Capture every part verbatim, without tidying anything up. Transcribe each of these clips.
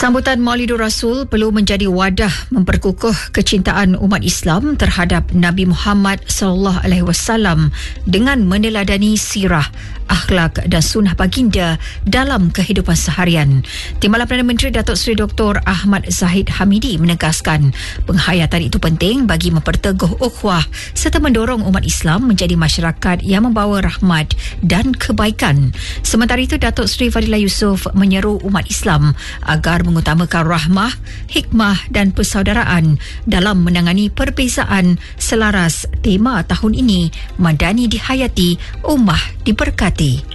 Sambutan Maulidur Rasul perlu menjadi wadah memperkukuh kecintaan umat Islam terhadap Nabi Muhammad sallallahu alaihi wasallam dengan meneladani sirah, akhlak dan sunnah baginda dalam kehidupan seharian. Timbalan Perdana Menteri Datuk Seri Doktor Ahmad Zahid Hamidi menegaskan penghayatan itu penting bagi memperteguh ukhuwah serta mendorong umat Islam menjadi masyarakat yang membawa rahmat dan kebaikan. Sementara itu, Datuk Seri Fadilah Yusof menyeru umat Islam agar mengutamakan rahmah, hikmah dan persaudaraan dalam menangani perbezaan selaras tema tahun ini, Madani dihayati, ummah diberkati.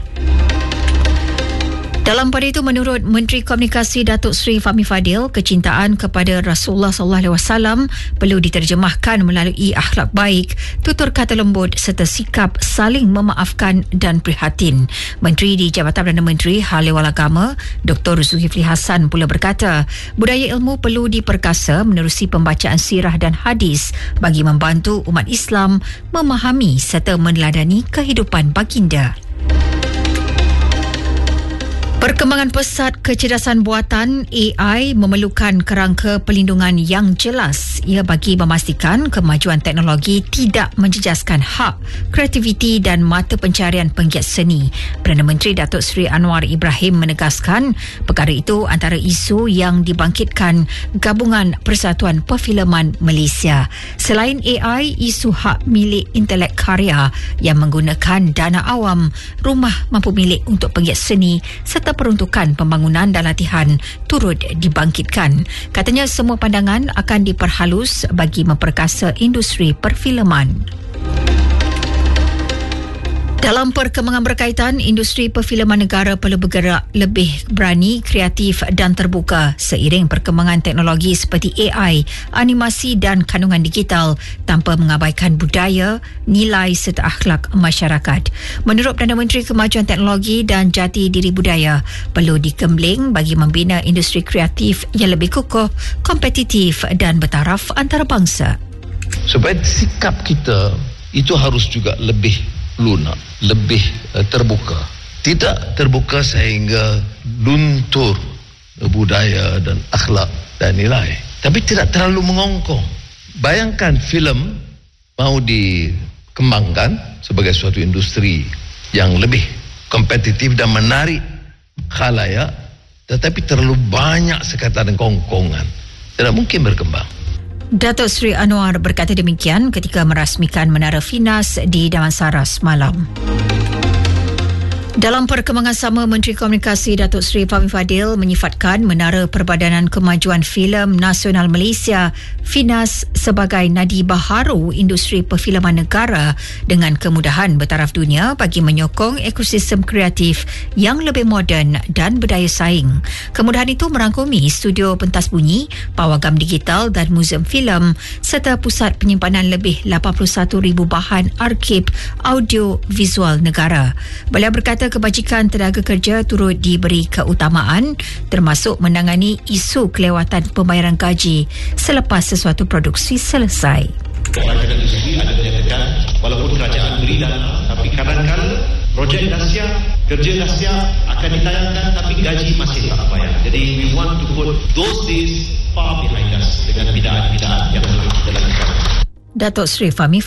Dalam pada itu, menurut Menteri Komunikasi Datuk Seri Fahmi Fadil, kecintaan kepada Rasulullah sallallahu alaihi wasallam perlu diterjemahkan melalui akhlak baik, tutur kata lembut serta sikap saling memaafkan dan prihatin. Menteri di Jabatan Perdana Menteri Hal Ehwal Agama, Doktor Zulkifli Hasan pula berkata, budaya ilmu perlu diperkasa menerusi pembacaan sirah dan hadis bagi membantu umat Islam memahami serta meneladani kehidupan baginda. Perkembangan pesat kecerdasan buatan A I memerlukan kerangka perlindungan yang jelas. Ia bagi memastikan kemajuan teknologi tidak menjejaskan hak, kreativiti dan mata pencarian penggiat seni. Perdana Menteri Datuk Seri Anwar Ibrahim menegaskan perkara itu antara isu yang dibangkitkan Gabungan Persatuan Perfilman Malaysia. Selain A I, isu hak milik intelek karya yang menggunakan dana awam, rumah mampu milik untuk penggiat seni serta peruntukan pembangunan dan latihan turut dibangkitkan. Katanya semua pandangan akan diperhalus bagi memperkasa industri perfilman. Dalam perkembangan berkaitan, industri perfilman negara perlu bergerak lebih berani, kreatif dan terbuka seiring perkembangan teknologi seperti A I, animasi dan kandungan digital tanpa mengabaikan budaya, nilai serta akhlak masyarakat. Menurut Perdana Menteri, kemajuan teknologi dan jati diri budaya perlu dikembling bagi membina industri kreatif yang lebih kukuh, kompetitif dan bertaraf antarabangsa. Supaya sikap kita itu harus juga lebih lunak, lebih uh, terbuka. Tidak terbuka sehingga luntur budaya dan akhlak dan nilai. Tapi tidak terlalu mengongkong. Bayangkan filem mau dikembangkan sebagai suatu industri yang lebih kompetitif dan menarik khalayak, tetapi terlalu banyak sekatan kongkongan. Tidak mungkin berkembang. Datuk Seri Anwar berkata demikian ketika merasmikan Menara Finas di Damansara semalam. Dalam perkembangan sama, Menteri Komunikasi Datuk Seri Fahmi Fadil menyifatkan Menara Perbadanan Kemajuan Filem Nasional Malaysia Finas sebagai nadi baharu industri perfilman negara dengan kemudahan bertaraf dunia bagi menyokong ekosistem kreatif yang lebih moden dan berdaya saing. Kemudahan itu merangkumi studio pentas bunyi, pawagam digital dan muzium filem serta pusat penyimpanan lebih lapan puluh satu ribu bahan arsip audio visual negara. Beliau berkata kebajikan tenaga kerja turut diberi keutamaan termasuk menangani isu kelewatan pembayaran gaji selepas sesuatu produksi selesai. Kerajaan industri ada menyatakan walaupun kerajaan beri dana, tapi kadang-kadang projek dahsyat, kerja dahsyat akan ditayangkan tapi gaji masih tak bayar. Jadi we want to put those days far behind us dengan bidaan-bidaan yang perlu kita lakukan. Datuk Seri Fahmi